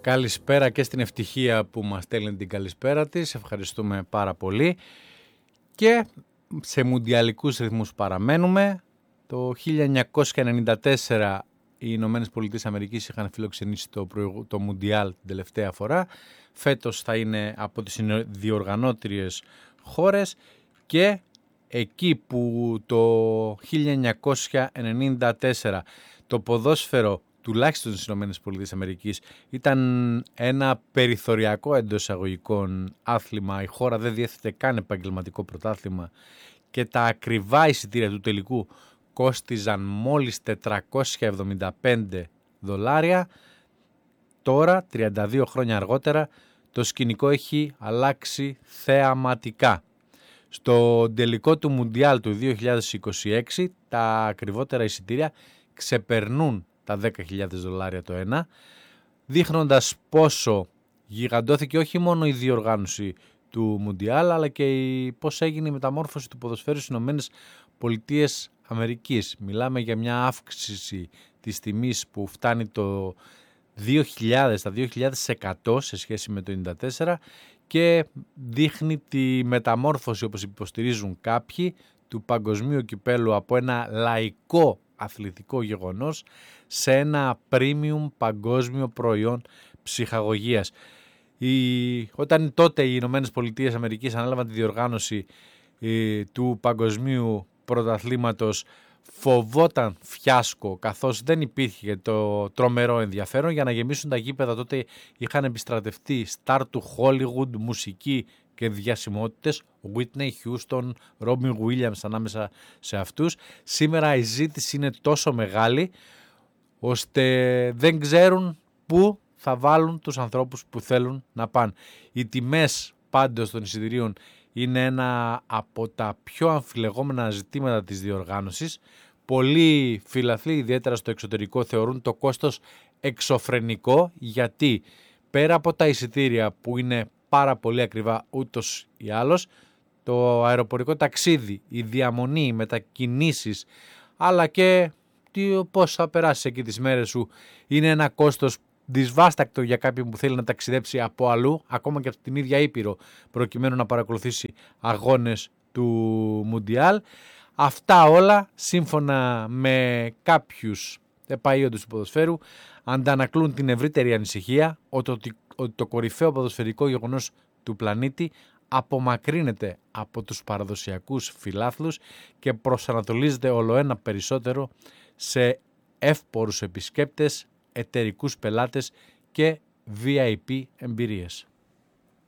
Καλησπέρα και στην Ευτυχία που μας στέλνει την καλησπέρα της. Ευχαριστούμε πάρα πολύ. Και σε μουντιαλικούς ρυθμούς παραμένουμε. Το 1994 οι Ηνωμένες Πολιτείες Αμερικής είχαν φιλοξενήσει το Μουντιάλ την τελευταία φορά. Φέτος θα είναι από τις διοργανώτριες χώρες και εκεί που το 1994 το ποδόσφαιρο τουλάχιστον στις Ηνωμένες Πολιτείες Αμερικής ήταν ένα περιθωριακό εντός εισαγωγικών άθλημα, η χώρα δεν διέθετε καν επαγγελματικό πρωτάθλημα και τα ακριβά εισιτήρια του τελικού κόστιζαν μόλις $475. Τώρα, 32 χρόνια αργότερα, το σκηνικό έχει αλλάξει θεαματικά. Στο τελικό του Μουντιάλ του 2026 τα ακριβότερα εισιτήρια ξεπερνούν τα $10.000 το ένα, δείχνοντας πόσο γιγαντώθηκε όχι μόνο η διοργάνωση του Μουντιάλ, αλλά και πώς έγινε η μεταμόρφωση του ποδοσφαίρου στις Ηνωμένες Πολιτείες Αμερικής. Μιλάμε για μια αύξηση της τιμής που φτάνει το 2.000, τα 2.100 σε σχέση με το 1994 και δείχνει τη μεταμόρφωση, όπως υποστηρίζουν κάποιοι, του παγκοσμίου κυπέλου από ένα λαϊκό αθλητικό γεγονός σε ένα premium παγκόσμιο προϊόν ψυχαγωγίας. Όταν τότε οι Ηνωμένες Πολιτείες Αμερικής ανέλαβαν τη διοργάνωση του παγκοσμίου πρωταθλήματος, φοβόταν φιάσκο καθώς δεν υπήρχε το τρομερό ενδιαφέρον. Για να γεμίσουν τα γήπεδα τότε είχαν επιστρατευτεί στάρ του Hollywood, μουσική και διασημότητες, Whitney Houston, Robin Williams ανάμεσα σε αυτούς. Σήμερα η ζήτηση είναι τόσο μεγάλη ώστε δεν ξέρουν πού θα βάλουν τους ανθρώπους που θέλουν να πάνε. Οι τιμές πάντως των εισιτηρίων είναι ένα από τα πιο αμφιλεγόμενα ζητήματα της διοργάνωσης. Πολλοί φιλαθλοί, ιδιαίτερα στο εξωτερικό, θεωρούν το κόστος εξωφρενικό, γιατί πέρα από τα εισιτήρια που είναι πάρα πολύ ακριβά ούτως ή άλλως, το αεροπορικό ταξίδι, η διαμονή, οι μετακινήσεις, αλλά και πώς θα περάσεις εκεί τις μέρες σου, είναι ένα κόστος δυσβάστακτο για κάποιον που θέλει να ταξιδέψει από αλλού, ακόμα και από την ίδια Ήπειρο, προκειμένου να παρακολουθήσει αγώνες του Μουντιάλ. Αυτά όλα, σύμφωνα με κάποιους επαΐοντες του ποδοσφαίρου, αντανακλούν την ευρύτερη ανησυχία ότι το κορυφαίο ποδοσφαιρικό γεγονός του πλανήτη απομακρύνεται από τους παραδοσιακούς φιλάθλους και προσανατολίζεται ολοένα περισσότερο σε εύπορους επισκέπτες, εταιρικούς πελάτες και VIP εμπειρίες.